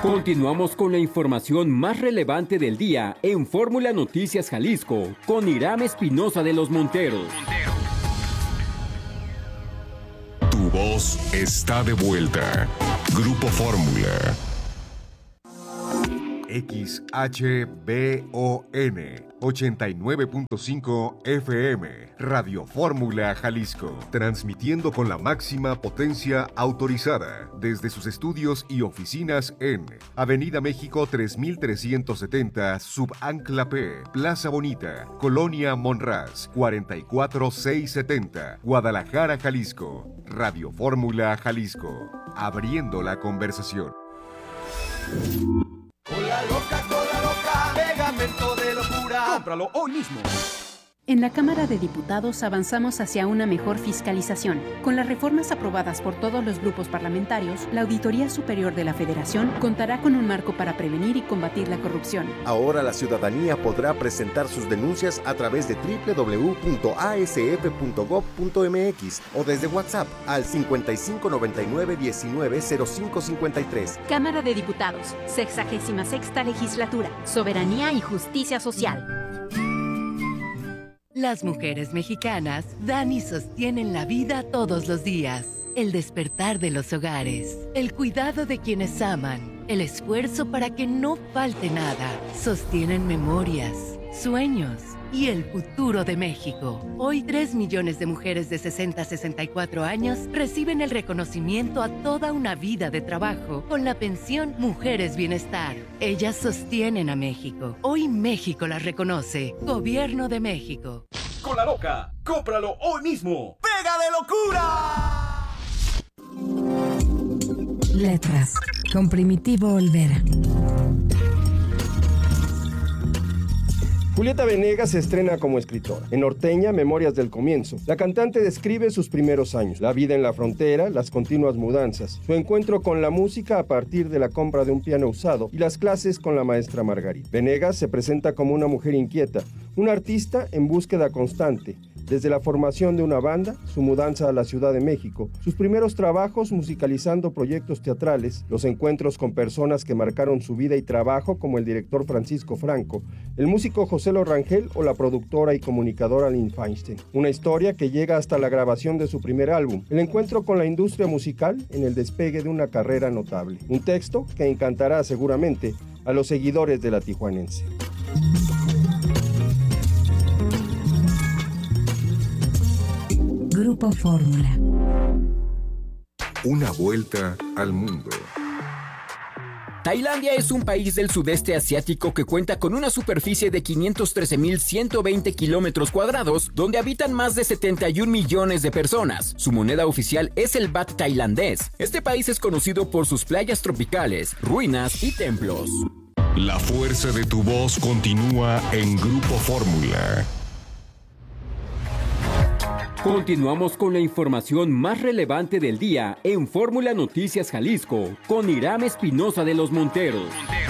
Continuamos con la información más relevante del día en Fórmula Noticias Jalisco con Iram Espinosa de los Monteros. Tu voz está de vuelta. Grupo Fórmula. XHBON 89.5 FM, Radio Fórmula Jalisco, transmitiendo con la máxima potencia autorizada desde sus estudios y oficinas en Avenida México 3370, Subancla P, Plaza Bonita, Colonia Monraz, 44670, Guadalajara, Jalisco. Radio Fórmula Jalisco, abriendo la conversación. Cola loca, pegamento de locura. Cómpralo hoy mismo. En la Cámara de Diputados avanzamos hacia una mejor fiscalización. Con las reformas aprobadas por todos los grupos parlamentarios, la Auditoría Superior de la Federación contará con un marco para prevenir y combatir la corrupción. Ahora la ciudadanía podrá presentar sus denuncias a través de www.asf.gov.mx o desde WhatsApp al 5599190553. Cámara de Diputados, 66ª Legislatura, Soberanía y Justicia Social. Las mujeres mexicanas dan y sostienen la vida todos los días. El despertar de los hogares, el cuidado de quienes aman, el esfuerzo para que no falte nada. Sostienen memorias, sueños y el futuro de México. Hoy 3 millones de mujeres de 60 a 64 años reciben el reconocimiento a toda una vida de trabajo con la pensión Mujeres Bienestar. Ellas sostienen a México. Hoy México las reconoce. Gobierno de México. Cola loca, cómpralo hoy mismo. ¡Pega de locura! Letras, con Primitivo Olvera. Julieta Venegas se estrena como escritora. En Norteña, Memorias del Comienzo, la cantante describe sus primeros años, la vida en la frontera, las continuas mudanzas, su encuentro con la música a partir de la compra de un piano usado y las clases con la maestra Margarita. Venegas se presenta como una mujer inquieta, una artista en búsqueda constante. Desde la formación de una banda, su mudanza a la Ciudad de México, sus primeros trabajos musicalizando proyectos teatrales, los encuentros con personas que marcaron su vida y trabajo como el director Francisco Franco, el músico José Lo Rangel o la productora y comunicadora Lynn Feinstein. Una historia que llega hasta la grabación de su primer álbum, el encuentro con la industria musical en el despegue de una carrera notable. Un texto que encantará seguramente a los seguidores de la tijuanense. Grupo Fórmula. Una vuelta al mundo. Tailandia es un país del sudeste asiático que cuenta con una superficie de 513.120 kilómetros cuadrados, donde habitan más de 71 millones de personas. Su moneda oficial es el baht tailandés. Este país es conocido por sus playas tropicales, ruinas y templos. La fuerza de tu voz continúa en Grupo Fórmula. Continuamos con la información más relevante del día en Fórmula Noticias Jalisco con Iram Espinosa de los Monteros.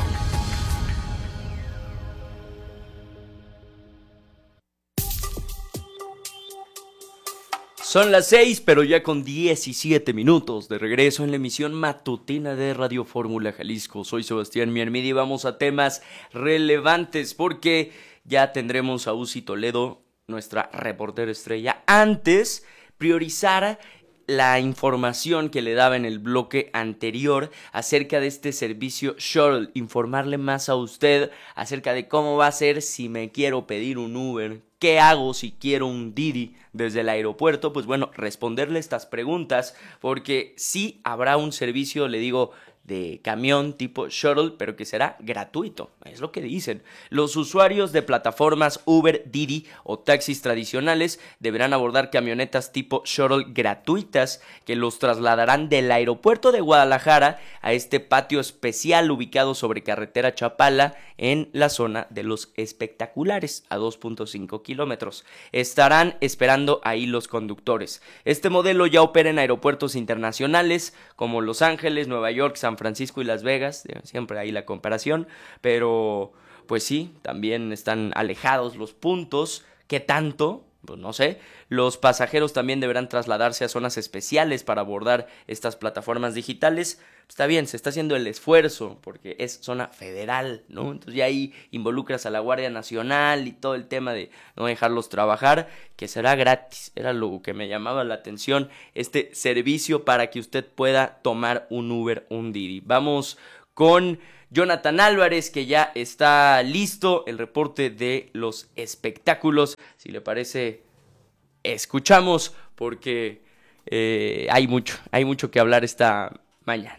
Son las 6, pero ya con 17 minutos de regreso en la emisión matutina de Radio Fórmula Jalisco. Soy Sebastián Miermidi y vamos a temas relevantes porque ya tendremos a Uzi Toledo, nuestra reportera estrella. Antes, priorizar la información que le daba en el bloque anterior acerca de este servicio Shuttle, informarle más a usted acerca de cómo va a ser si me quiero pedir un Uber, qué hago si quiero un Didi desde el aeropuerto. Pues bueno, responderle estas preguntas porque sí habrá un servicio, le digo, de camión tipo shuttle, pero que será gratuito, es lo que dicen. Los usuarios de plataformas Uber, Didi o taxis tradicionales deberán abordar camionetas tipo shuttle gratuitas que los trasladarán del aeropuerto de Guadalajara a este patio especial ubicado sobre carretera Chapala en la zona de los espectaculares a 2.5 kilómetros. Estarán esperando ahí los conductores. Este modelo ya opera en aeropuertos internacionales como Los Ángeles, Nueva York, San Francisco y Las Vegas, siempre hay la comparación, pero pues sí, también están alejados los puntos. ¿Qué tanto? pues no sé, los pasajeros también deberán trasladarse a zonas especiales para abordar estas plataformas digitales. Está bien, se está haciendo el esfuerzo porque es zona federal, ¿no? Entonces ya ahí involucras a la Guardia Nacional y todo el tema de no dejarlos trabajar, que será gratis. Era lo que me llamaba la atención, este servicio para que usted pueda tomar un Uber, un Didi. Vamos con Jonathan Álvarez, que ya está listo, el reporte de los espectáculos. Si le parece, escuchamos porque hay mucho que hablar esta mañana.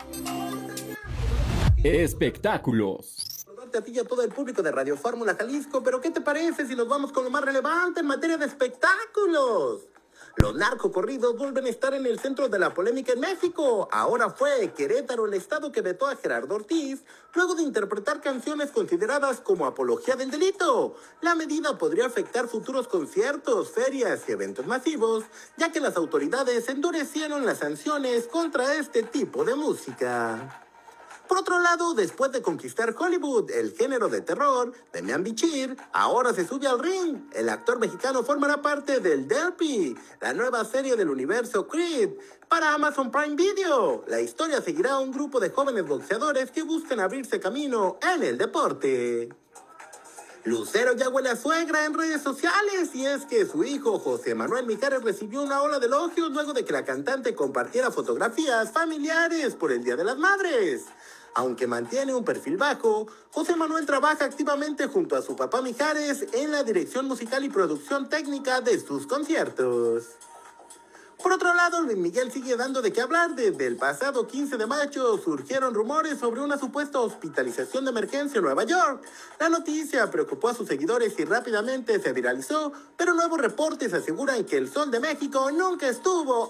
Espectáculos. A ti y a todo el público de Radio Fórmula Jalisco, pero ¿qué te parece si nos vamos con lo más relevante en materia de espectáculos? Los narcocorridos vuelven a estar en el centro de la polémica en México. Ahora fue Querétaro el estado que vetó a Gerardo Ortiz luego de interpretar canciones consideradas como apología del delito. La medida podría afectar futuros conciertos, ferias y eventos masivos, ya que las autoridades endurecieron las sanciones contra este tipo de música. Por otro lado, después de conquistar Hollywood, el género de terror, Demian Bichir ahora se sube al ring. El actor mexicano formará parte del Derpy, la nueva serie del universo Creed, para Amazon Prime Video. La historia seguirá a un grupo de jóvenes boxeadores que buscan abrirse camino en el deporte. Lucero ya huele a suegra en redes sociales, y es que su hijo José Manuel Mijares recibió una ola de elogios luego de que la cantante compartiera fotografías familiares por el Día de las Madres. Aunque mantiene un perfil bajo, José Manuel trabaja activamente junto a su papá Mijares en la dirección musical y producción técnica de sus conciertos. Por otro lado, Luis Miguel sigue dando de qué hablar. Desde el pasado 15 de mayo surgieron rumores sobre una supuesta hospitalización de emergencia en Nueva York. La noticia preocupó a sus seguidores y rápidamente se viralizó, pero nuevos reportes aseguran que el Sol de México nunca estuvo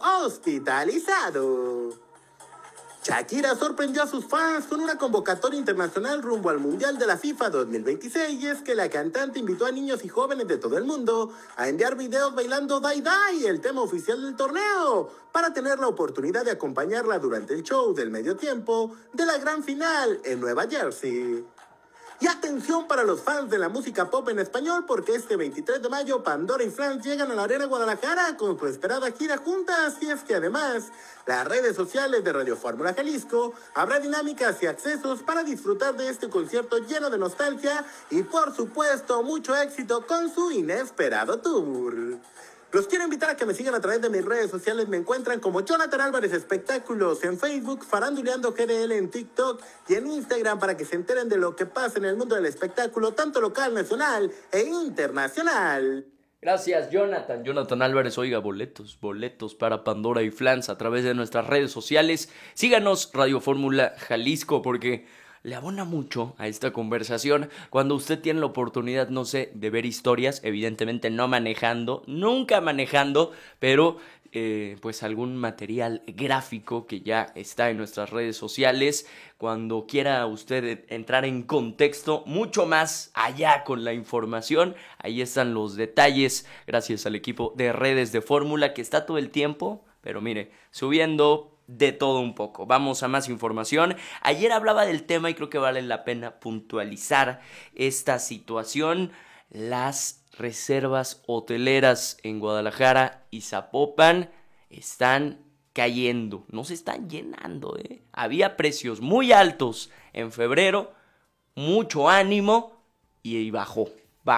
hospitalizado. Shakira sorprendió a sus fans con una convocatoria internacional rumbo al Mundial de la FIFA 2026, y es que la cantante invitó a niños y jóvenes de todo el mundo a enviar videos bailando Dai Dai, el tema oficial del torneo, para tener la oportunidad de acompañarla durante el show del medio tiempo de la gran final en Nueva Jersey. Y atención para los fans de la música pop en español, porque este 23 de mayo Pandora y Franz llegan a la Arena Guadalajara con su esperada gira juntas, y es que además las redes sociales de Radio Fórmula Jalisco habrá dinámicas y accesos para disfrutar de este concierto lleno de nostalgia y por supuesto mucho éxito con su inesperado tour. Los quiero invitar a que me sigan a través de mis redes sociales. Me encuentran como Jonathan Álvarez Espectáculos en Facebook, Faranduleando GDL en TikTok y en Instagram, para que se enteren de lo que pasa en el mundo del espectáculo, tanto local, nacional e internacional. Gracias, Jonathan. Jonathan Álvarez, oiga, boletos para Pandora y Flans a través de nuestras redes sociales. Síganos, Radio Fórmula Jalisco, porque le abona mucho a esta conversación cuando usted tiene la oportunidad, no sé, de ver historias, evidentemente no manejando, nunca manejando, pero pues algún material gráfico que ya está en nuestras redes sociales. Cuando quiera usted entrar en contexto mucho más allá con la información, ahí están los detalles, gracias al equipo de redes de Fórmula que está todo el tiempo, pero mire, subiendo de todo un poco. Vamos a más información. Ayer hablaba del tema y creo que vale la pena puntualizar esta situación. Las reservas hoteleras en Guadalajara y Zapopan están cayendo, no se están llenando, Había precios muy altos en febrero, mucho ánimo y bajó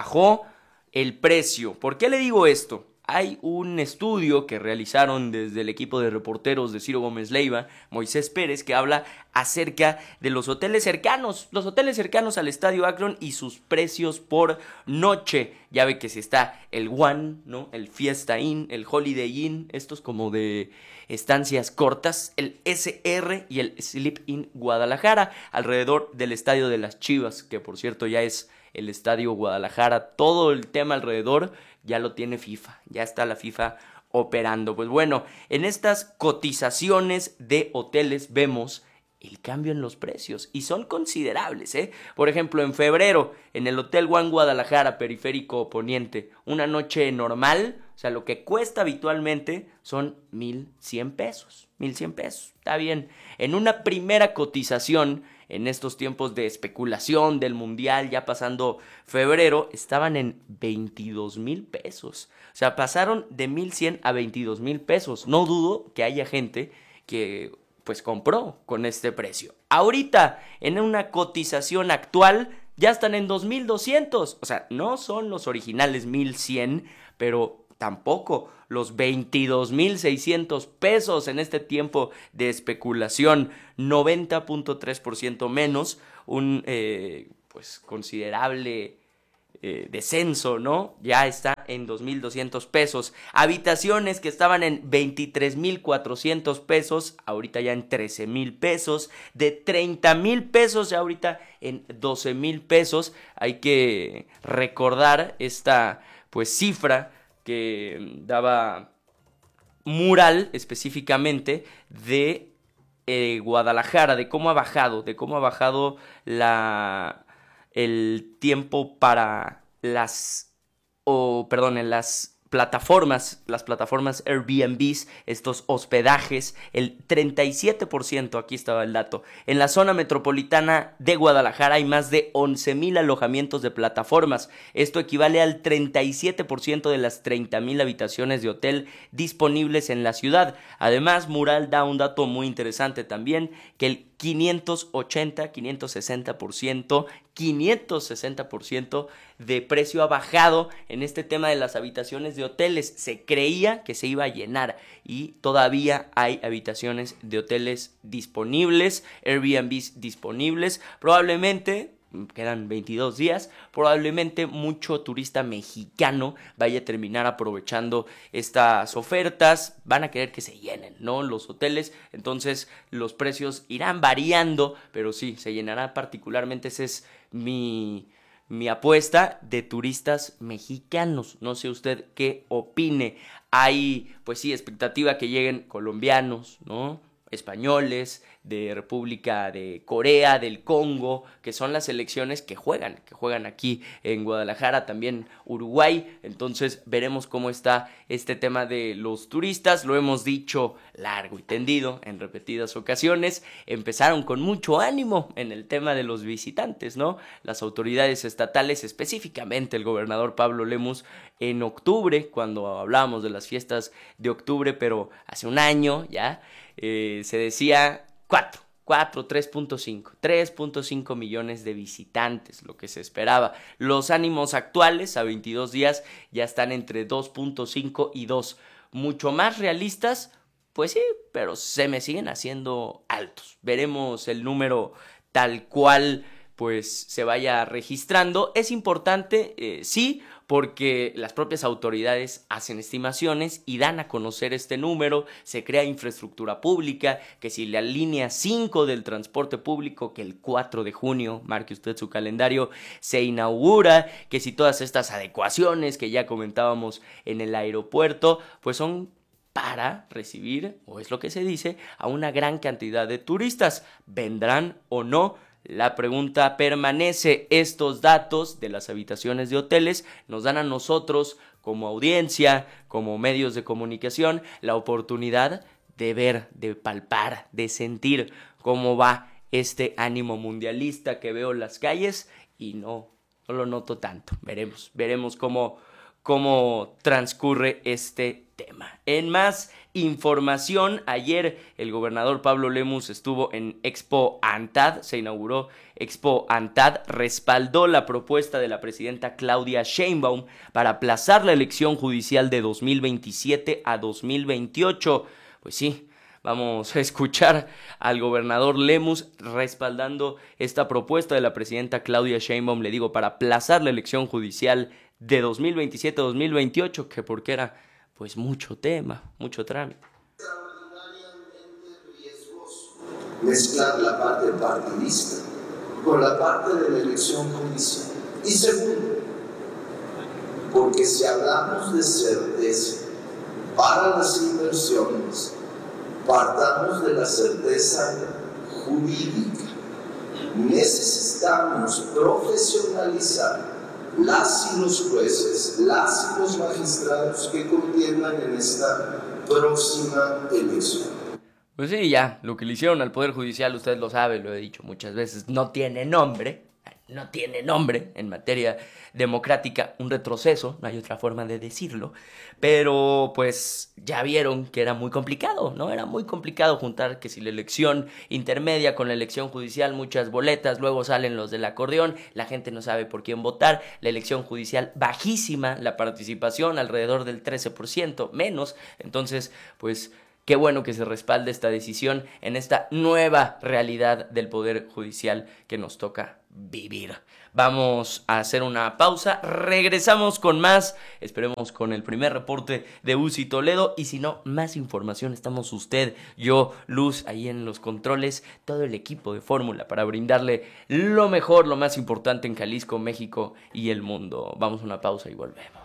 el precio. ¿Por qué le digo esto? Hay un estudio que realizaron desde el equipo de reporteros de Ciro Gómez Leiva, Moisés Pérez, que habla acerca de los hoteles cercanos al Estadio Akron y sus precios por noche. Ya ve que si está el One, ¿no? El Fiesta Inn, el Holiday Inn, estos como de estancias cortas, el SR y el Sleep Inn Guadalajara, alrededor del Estadio de las Chivas, que por cierto ya es el Estadio Guadalajara. Todo el tema alrededor ya lo tiene FIFA, ya está la FIFA operando. Pues bueno, en estas cotizaciones de hoteles vemos el cambio en los precios y son considerables, Por ejemplo, en febrero, en el Hotel One Guadalajara, Periférico Poniente, una noche normal, o sea, lo que cuesta habitualmente son 1,100 pesos. 1,100 pesos, está bien. En una primera cotización en estos tiempos de especulación del mundial, ya pasando febrero, estaban en 22,000 pesos. O sea, pasaron de 1,100 a 22,000 pesos. No dudo que haya gente que pues compró con este precio. Ahorita, en una cotización actual, ya están en 2,200. O sea, no son los originales 1,100, pero tampoco los 22,600 pesos en este tiempo de especulación. 90.3% menos, un pues considerable descenso, ¿no? Ya está en 2,200 pesos. Habitaciones que estaban en 23,400 pesos, ahorita ya en 13,000 pesos. De 30,000 pesos, ya ahorita en 12,000 pesos. Hay que recordar esta pues cifra que daba Mural específicamente de Guadalajara, de cómo ha bajado el tiempo para en las plataformas Airbnb, estos hospedajes, el 37%, aquí estaba el dato. En la zona metropolitana de Guadalajara hay más de 11,000 alojamientos de plataformas. Esto equivale al 37% de las 30,000 habitaciones de hotel disponibles en la ciudad. Además, Mural da un dato muy interesante también, que el 560% de precio ha bajado en este tema de las habitaciones de hoteles. Se creía que se iba a llenar y todavía hay habitaciones de hoteles disponibles, Airbnb disponibles. Probablemente, quedan 22 días, probablemente mucho turista mexicano vaya a terminar aprovechando estas ofertas. Van a querer que se llenen, ¿no?, los hoteles, entonces los precios irán variando, pero sí, se llenará particularmente. Esa es mi apuesta, de turistas mexicanos. No sé usted qué opine. Hay, pues sí, expectativa que lleguen colombianos, ¿no?, españoles, de República de Corea, del Congo, que son las selecciones que juegan aquí en Guadalajara, también Uruguay. Entonces veremos cómo está este tema de los turistas. Lo hemos dicho largo y tendido en repetidas ocasiones. Empezaron con mucho ánimo en el tema de los visitantes, ¿no? Las autoridades estatales, específicamente el gobernador Pablo Lemus, en octubre, cuando hablábamos de las fiestas de octubre, pero hace un año ya, se decía 3.5 millones de visitantes, lo que se esperaba. Los ánimos actuales, a 22 días, ya están entre 2.5 y 2. Mucho más realistas, pues sí, pero se me siguen haciendo altos. Veremos el número tal cual pues se vaya registrando. Es importante, sí, porque las propias autoridades hacen estimaciones y dan a conocer este número. Se crea infraestructura pública, que si la línea 5 del transporte público, que el 4 de junio, marque usted su calendario, se inaugura, que si todas estas adecuaciones que ya comentábamos en el aeropuerto, pues son para recibir, o es lo que se dice, a una gran cantidad de turistas. ¿Vendrán o no? La pregunta permanece. Estos datos de las habitaciones de hoteles nos dan a nosotros, como audiencia, como medios de comunicación, la oportunidad de ver, de palpar, de sentir cómo va este ánimo mundialista que veo en las calles y no lo noto tanto. Veremos cómo transcurre este tema. En más información, ayer el gobernador Pablo Lemus estuvo en Expo ANTAD, se inauguró Expo ANTAD, respaldó la propuesta de la presidenta Claudia Sheinbaum para aplazar la elección judicial de 2027 a 2028. Pues sí, vamos a escuchar al gobernador Lemus respaldando esta propuesta de la presidenta Claudia Sheinbaum, le digo, para aplazar la elección judicial de 2027 a 2028, que porque era pues mucho tema, mucho trámite. Extraordinariamente riesgoso mezclar la parte partidista con la parte de la elección judicial. Y segundo, porque si hablamos de certeza para las inversiones, partamos de la certeza jurídica. Necesitamos profesionalizar las y los jueces, las y los magistrados que contiendan en esta próxima elección. Pues sí, ya, lo que le hicieron al Poder Judicial, usted lo sabe, lo he dicho muchas veces, no tiene nombre en materia democrática, un retroceso, no hay otra forma de decirlo, pero pues ya vieron que era muy complicado, ¿no? Era muy complicado juntar que si la elección intermedia con la elección judicial, muchas boletas, luego salen los del acordeón, la gente no sabe por quién votar, la elección judicial bajísima, la participación alrededor del 13%, menos, entonces pues qué bueno que se respalde esta decisión en esta nueva realidad del Poder Judicial que nos toca vivir. Vamos a hacer una pausa, regresamos con más, esperemos con el primer reporte de UCI Toledo y si no, más información, estamos usted, yo, Luz, ahí en los controles, todo el equipo de Fórmula para brindarle lo mejor, lo más importante en Jalisco, México y el mundo. Vamos a una pausa y volvemos.